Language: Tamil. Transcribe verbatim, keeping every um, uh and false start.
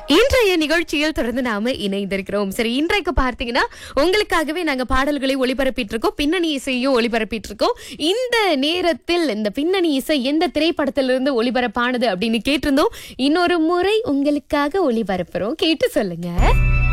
இன்றைய நிகழ்ச்சியில் தொடர்ந்து நாம இணைந்திருக்கிறோம். சரி, இன்றைக்கு பார்த்தீங்கன்னா உங்களுக்காகவே நாங்க பாடல்களை ஒளிபரப்பிட்டு இருக்கோம், பின்னணி இசையும் ஒளிபரப்பிட்டு இருக்கோம். இந்த நேரத்தில் இந்த பின்னணி இசை எந்த திரைப்படத்திலிருந்து ஒளிபரப்பானது அப்படின்னு கேட்டிருந்தோம். இன்னொரு முறை உங்களுக்காக ஒளிபரப்புறோம், கேட்டு சொல்லுங்க.